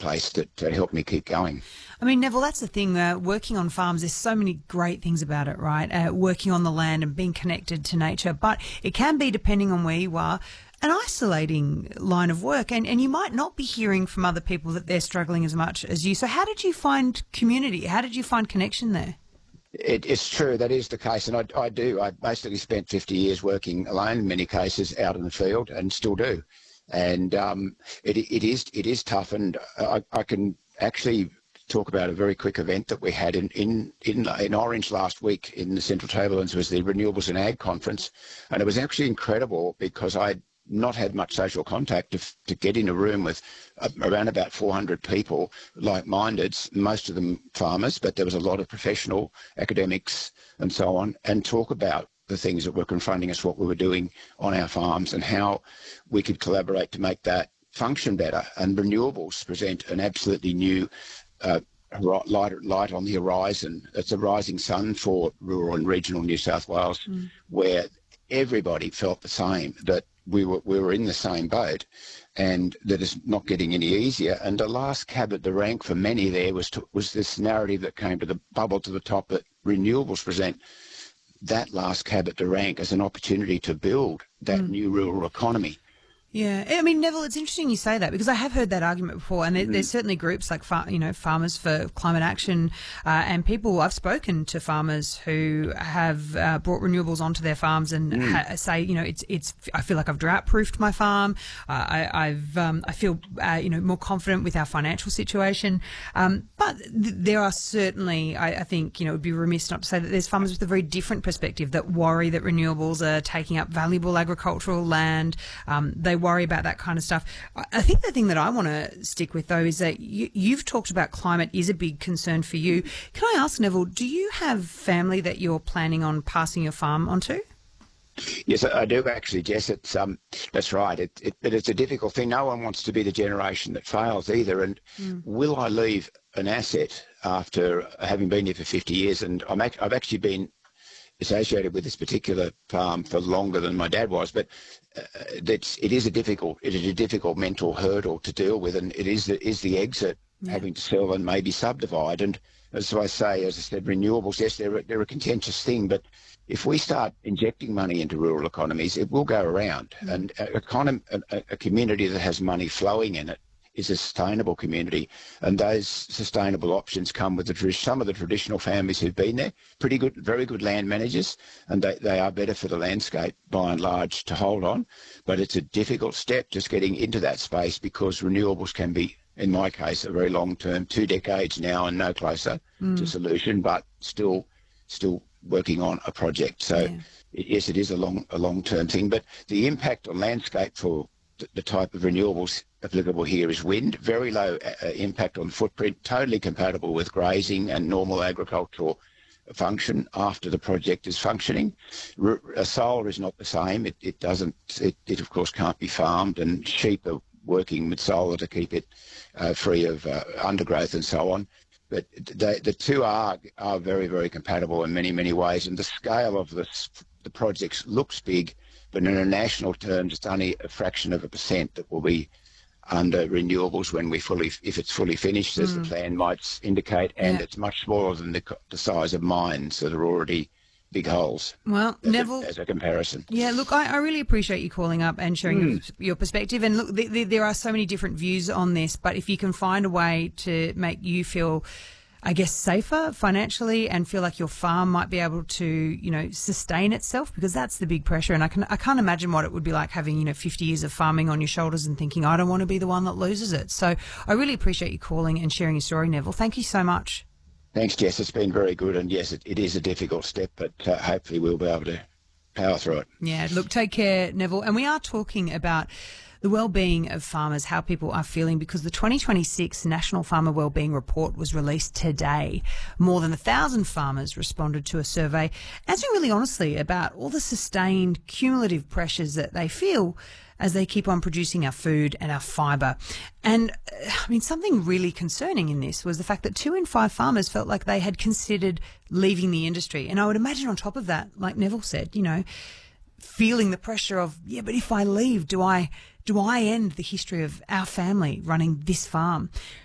place that helped me keep going. I mean, Neville, that's the thing. Working on farms, there's so many great things about it, right? Working on the land and being connected to nature. But it can be, depending on where you are, an isolating line of work. And you might not be hearing from other people that they're struggling as much as you. So how did you find community? How did you find connection there? It's true, that is the case, and I do. I basically spent 50 years working alone in many cases out in the field, and still do. And it is tough, and I can actually talk about a very quick event that we had in Orange last week in the Central Tablelands. Was the Renewables and Ag Conference, and it was actually incredible because I'd not had much social contact to get in a room with around about 400 people, like-minded, most of them farmers, but there was a lot of professional academics and so on, and talk about the things that were confronting us, what we were doing on our farms and how we could collaborate to make that function better. And renewables present an absolutely new light on the horizon. It's a rising sun for rural and regional New South Wales, where everybody felt the same, that we were in the same boat, and that it's not getting any easier. And the last cab at the rank for many there was this narrative that came to the bubble to the top, that renewables present that last cab at the rank as an opportunity to build that new rural economy. Yeah, I mean, Neville, it's interesting you say that, because I have heard that argument before, and there's certainly groups like Farmers for Climate Action, and people. I've spoken to farmers who have brought renewables onto their farms and say, it's. I feel like I've drought-proofed my farm. I feel more confident with our financial situation. But there are certainly, I think, it would be remiss not to say that there's farmers with a very different perspective that worry that renewables are taking up valuable agricultural land. They worry about that kind of stuff. I think the thing that I want to stick with, though, is that you've talked about climate is a big concern for you. Can I ask, Neville, do you have family that you're planning on passing your farm onto? Yes, I do actually, Jess. It's that's right. But it's a difficult thing. No one wants to be the generation that fails either. And will I leave an asset after having been here for 50 years? And I've actually been associated with this particular farm for longer than my dad was, but it is a difficult mental hurdle to deal with, and it is the exit, having to sell and maybe subdivide. And as I said, renewables, yes, they're a contentious thing, but if we start injecting money into rural economies, it will go around. And a community that has money flowing in it is a sustainable community, and those sustainable options come with some of the traditional families who've been there, pretty good, very good land managers, and they are better for the landscape by and large to hold on. But it's a difficult step just getting into that space, because renewables can be, in my case, a very long term, 2 decades now and no closer to solution, but still working on a project. So yes, it is a long term thing, but the impact on landscape for the type of renewables applicable here is wind, very low impact on footprint, totally compatible with grazing and normal agricultural function after the project is functioning. Solar is not the same. It of course can't be farmed, and sheep are working with solar to keep it free of undergrowth and so on. But the two are very, very compatible in many, many ways, and the scale of the projects looks big, but in a national terms, it's only a fraction of a percent that will be under renewables if it's fully finished, as the plan might indicate, and it's much smaller than the size of mines that are already big holes. Well, Neville, as a comparison. Yeah, look, I really appreciate you calling up and sharing your perspective. And look, there are so many different views on this, but if you can find a way to make you feel, I guess, safer financially and feel like your farm might be able to, sustain itself, because that's the big pressure. And I can't imagine what it would be like having, 50 years of farming on your shoulders and thinking, I don't want to be the one that loses it. So I really appreciate you calling and sharing your story, Neville. Thank you so much. Thanks, Jess. It's been very good. And yes, it is a difficult step, but hopefully we'll be able to power through it. Yeah, look, take care, Neville. And we are talking about the well-being of farmers, how people are feeling, because the 2026 National Farmer Wellbeing Report was released today. More than 1,000 farmers responded to a survey, answering really honestly about all the sustained cumulative pressures that they feel as they keep on producing our food and our fibre. And something really concerning in this was the fact that 2 in 5 farmers felt like they had considered leaving the industry. And I would imagine on top of that, like Neville said, feeling the pressure of, but if I leave, do I end the history of our family running this farm?